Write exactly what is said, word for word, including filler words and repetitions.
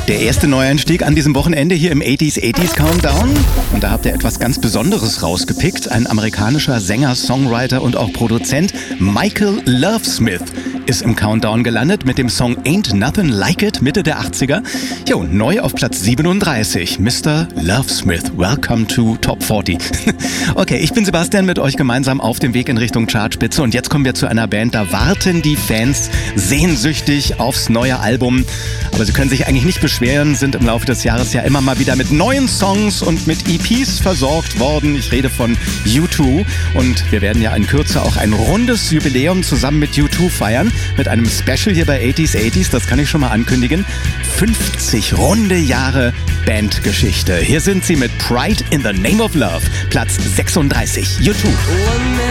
Der erste Neueinstieg an diesem Wochenende hier im achtziger achtziger Countdown. Und da habt ihr etwas ganz Besonderes rausgepickt. Ein amerikanischer Sänger, Songwriter und auch Produzent, Michael Lovesmith, ist im Countdown gelandet mit dem Song Ain't Nothing Like It, Mitte der achtziger. Jo, neu auf Platz siebenunddreißig. Mister Lovesmith, welcome to Top vierzig. Okay, ich bin Sebastian, mit euch gemeinsam auf dem Weg in Richtung Chartspitze. Und jetzt kommen wir zu einer Band, da warten die Fans sehnsüchtig aufs neue Album. Aber sie können sich eigentlich nicht beschweren, sind im Laufe des Jahres ja immer mal wieder mit neuen Songs und mit E Ps versorgt worden. Ich rede von U zwei und wir werden ja in Kürze auch ein rundes Jubiläum zusammen mit U zwei feiern, mit einem Special hier bei achtziger achtziger, das kann ich schon mal ankündigen. fünfzig runde Jahre Bandgeschichte. Hier sind sie mit Pride in the Name of Love, Platz sechsunddreißig, U zwei.